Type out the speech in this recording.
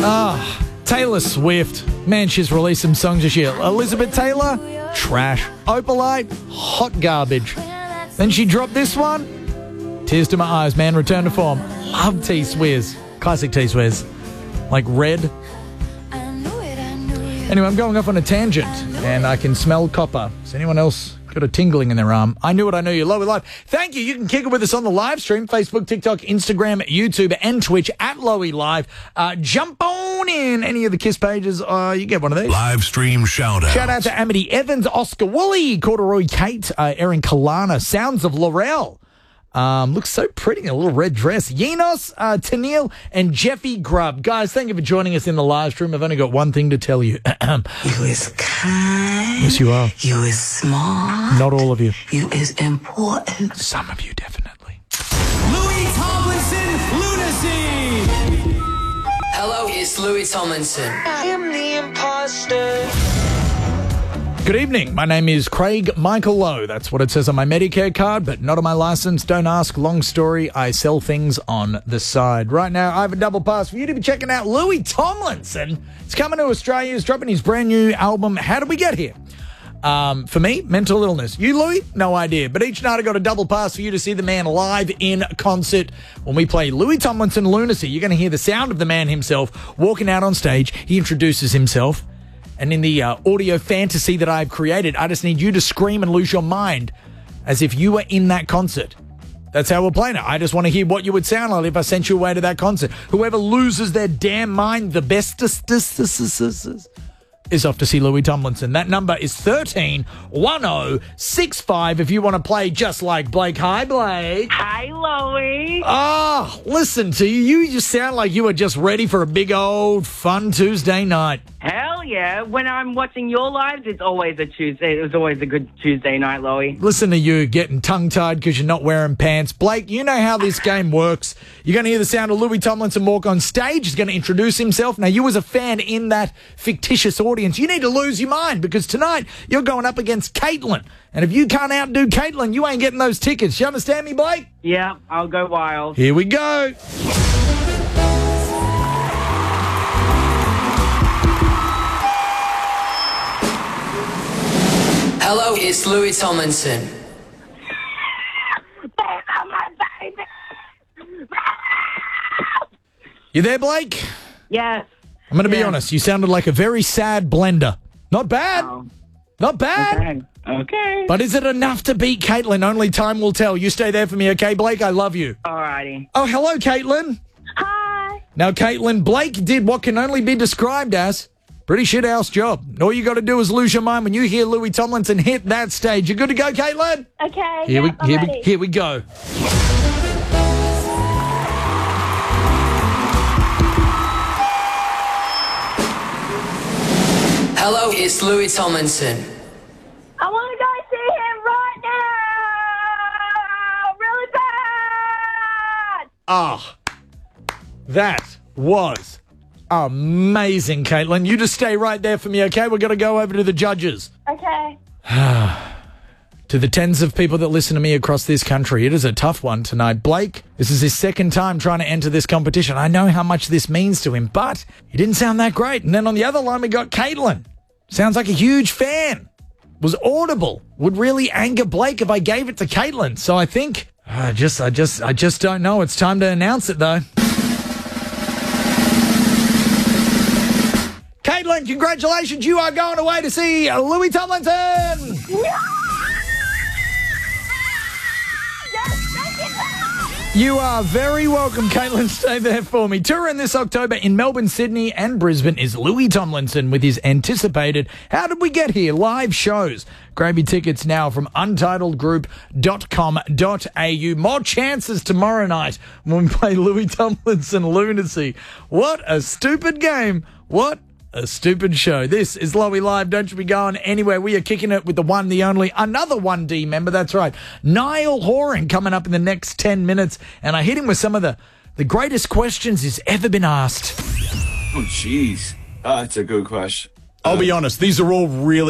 Taylor Swift. Man, she's released some songs this year. Elizabeth Taylor, trash. Opalite, hot garbage. Then she dropped this one. Tears to my eyes, man. Return to form. Love T-Swizz. Classic T-Swizz. Like Red. Anyway, I'm going off on a tangent, and I can smell copper. Is anyone else got a tingling in their arm? I knew it, I know you. Lowy Live. Thank you. You can kick it with us on the live stream, Facebook, TikTok, Instagram, YouTube, and Twitch at Lowy Live. Jump on in any of the KISS pages. You get one of these. Live stream shout out. Shout out to Amity Evans, Oscar Woolley, Corduroy Kate, Erin Kalana, Sounds of Laurel. Looks so pretty in a little red dress. Yenos, Tennille, and Jeffy Grubb. Guys, thank you for joining us in the live stream. I've only got one thing to tell you. You is kind. Yes, you are. You is smart. Not all of you. You is important. Some of you, definitely. Louis Tomlinson, Lunacy! Hello, it's Louis Tomlinson. I am the imposter. Good evening. My name is Craig Michael Lowe. That's what it says on my Medicare card, but not on my license. Don't ask. Long story. I sell things on the side. Right now, I have a double pass for you to be checking out Louis Tomlinson. He's coming to Australia. He's dropping his brand new album. How did we get here? For me, mental illness. You, Louis? No idea. But each night I got a double pass for you to see the man live in concert. When we play Louis Tomlinson Lunacy, you're going to hear the sound of the man himself walking out on stage. He introduces himself. And in the audio fantasy that I've created, I just need you to scream and lose your mind as if you were in that concert. That's how we're playing it. I just want to hear what you would sound like if I sent you away to that concert. Whoever loses their damn mind the bestest is off to see Louis Tomlinson. That number is 131065 if you want to play just like Blake. Hi, Blake. Hi, Loey. Oh, listen to you. You just sound like you are just ready for a big old fun Tuesday night. Hell yeah. When I'm watching your lives, it's always a Tuesday. It was always a good Tuesday night, Loey. Listen to you getting tongue-tied because you're not wearing pants. Blake, you know how this game works. You're going to hear the sound of Louis Tomlinson walk on stage. He's going to introduce himself. Now, you as a fan in that fictitious audience, you need to lose your mind because tonight you're going up against Caitlin. And if you can't outdo Caitlin, you ain't getting those tickets. You understand me, Blake? Yeah, I'll go wild. Here we go. Hello, it's Louis Tomlinson. You there, Blake? Yes. I'm going to be honest. You sounded like a very sad blender. Not bad. Oh. Not bad. Okay. But is it enough to beat Caitlin? Only time will tell. You stay there for me, okay, Blake? I love you. Alrighty. Oh, hello, Caitlin. Hi. Now, Caitlin, Blake did what can only be described as pretty shithouse job. All you got to do is lose your mind when you hear Louis Tomlinson hit that stage. You good to go, Caitlin? Okay. Here we go. Hello, it's Louis Tomlinson. I want to go see him right now. Really bad. Ah, that was amazing, Caitlin. You just stay right there for me, okay? We're going to go over to the judges. Okay. To the tens of people that listen to me across this country, it is a tough one tonight. Blake, this is his second time trying to enter this competition. I know how much this means to him, but he didn't sound that great. And then on the other line, we got Caitlin. Sounds like a huge fan. Was audible. Would really anger Blake if I gave it to Caitlin. So I think I just don't know. It's time to announce it though. Caitlin, congratulations. You are going away to see Louis Tomlinson. You are very welcome, Caitlin. Stay there for me. Touring this October in Melbourne, Sydney and Brisbane is Louis Tomlinson with his anticipated How Did We Get Here live shows. Grab your tickets now from untitledgroup.com.au. More chances tomorrow night when we play Louis Tomlinson Lunacy. What a stupid game. What a stupid show. This is Lowy Live. Don't you be going anywhere. We are kicking it with the one, the only, another 1D member. That's right. Niall Horan coming up in the next 10 minutes. And I hit him with some of the greatest questions he's ever been asked. Oh, jeez. That's a good question. I'll be honest. These are all really